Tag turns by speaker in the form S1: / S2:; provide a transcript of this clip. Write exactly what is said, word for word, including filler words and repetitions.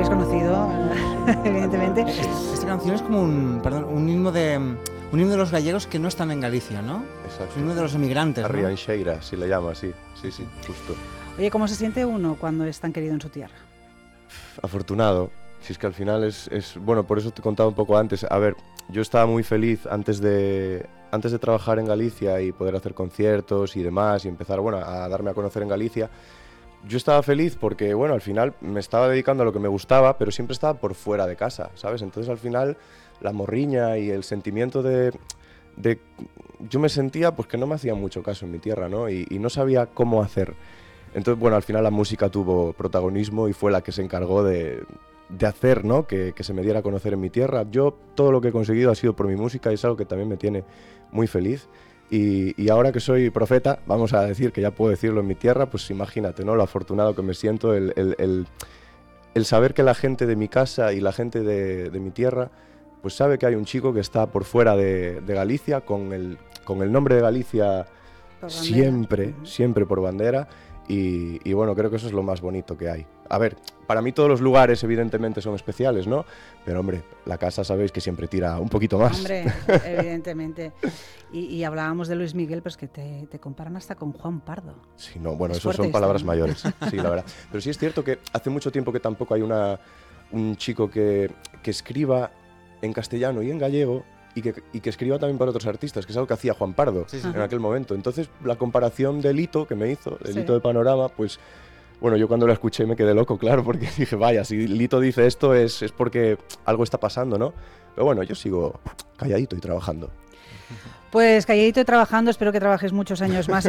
S1: habéis conocido, evidentemente.
S2: Esta, esta canción es como un, perdón, un himno de un himno de los gallegos que no están en Galicia, ¿no?
S3: Exacto.
S2: Un himno de los emigrantes,
S3: a
S2: ¿no?
S3: Rianxeira, si le llama así. Sí, sí, justo.
S1: Oye, ¿cómo se siente uno cuando es tan querido en su tierra?
S3: Afortunado. Si es que al final es, es... Bueno, por eso te contaba un poco antes. A ver, yo estaba muy feliz antes de, antes de trabajar en Galicia y poder hacer conciertos y demás y empezar, bueno, a darme a conocer en Galicia. Yo estaba feliz porque, bueno, al final me estaba dedicando a lo que me gustaba, pero siempre estaba por fuera de casa, ¿sabes? Entonces al final la morriña y el sentimiento de... de yo me sentía pues que no me hacía mucho caso en mi tierra, ¿no? Y, y no sabía cómo hacer. Entonces, bueno, al final la música tuvo protagonismo y fue la que se encargó de... de hacer, ¿no? que, que se me diera a conocer en mi tierra. Yo todo lo que he conseguido ha sido por mi música y es algo que también me tiene muy feliz. Y, y ahora que soy profeta, vamos a decir que ya puedo decirlo en mi tierra, pues imagínate, ¿no? Lo afortunado que me siento, el, el, el, el saber que la gente de mi casa y la gente de, de mi tierra pues sabe que hay un chico que está por fuera de, de Galicia con el, con el nombre de Galicia siempre, siempre por bandera. Y, y bueno, creo que eso es lo más bonito que hay. A ver, para mí todos los lugares evidentemente son especiales, ¿no? Pero hombre, la casa sabéis que siempre tira un poquito más.
S1: Hombre, evidentemente. Y, y hablábamos de Luis Miguel, pues que te, te comparan hasta con Juan Pardo.
S3: Sí, no, bueno,
S1: es
S3: eso son
S1: esto,
S3: palabras
S1: ¿no?
S3: mayores, sí, la verdad. Pero sí es cierto que hace mucho tiempo que tampoco hay una, un chico que, que escriba en castellano y en gallego y que, y que escriba también para otros artistas, que es algo que hacía Juan Pardo sí, sí. en aquel momento. Entonces, la comparación de Lito que me hizo, el sí. Lito de Panorama, pues, bueno, yo cuando lo escuché me quedé loco, claro, porque dije, vaya, si Lito dice esto es, es porque algo está pasando, ¿no? Pero bueno, yo sigo calladito y trabajando.
S1: Pues calladito y trabajando, espero que trabajes muchos años más.